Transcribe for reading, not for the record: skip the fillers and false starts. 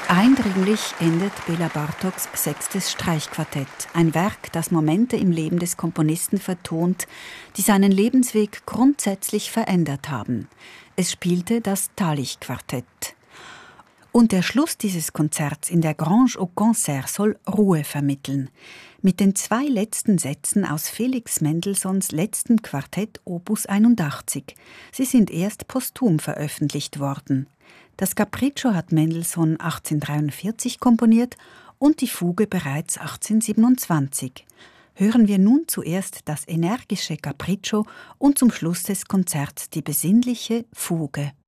Eindringlich endet Bela Bartoks 6. Streichquartett, ein Werk, das Momente im Leben des Komponisten vertont, die seinen Lebensweg grundsätzlich verändert haben. Es spielte das Talich-Quartett. Und der Schluss dieses Konzerts in der Grange au Concert soll Ruhe vermitteln. Mit den 2 letzten Sätzen aus Felix Mendelssohns letztem Quartett Opus 81. Sie sind erst posthum veröffentlicht worden. Das Capriccio hat Mendelssohn 1843 komponiert und die Fuge bereits 1827. Hören wir nun zuerst das energische Capriccio und zum Schluss des Konzerts die besinnliche Fuge.